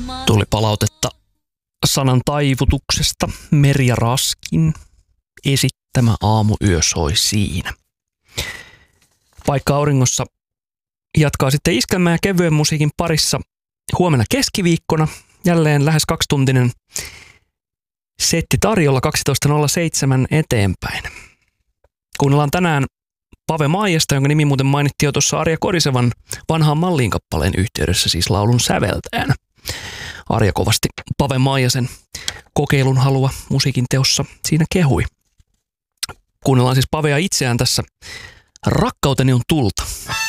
Tuli palautetta sanan taivutuksesta. Merja Raskin esittämä Aamuyö soi siinä. Paikka auringossa jatkaa sitten iskelmää kevyen musiikin parissa huomenna keskiviikkona. Jälleen lähes 2-tuntinen setti tarjolla 12.07 eteenpäin. Kuunnellaan tänään Pave Maijasta, jonka nimi muuten mainittiin jo tuossa Arja Korisevan vanhaan malliin kappaleen yhteydessä, siis laulun säveltäjänä. Arja kovasti Pave Maijasen kokeilun halua musiikin teossa siinä kehui. Kuunnellaan siis Pavea itseään tässä Rakkauteni on tulta.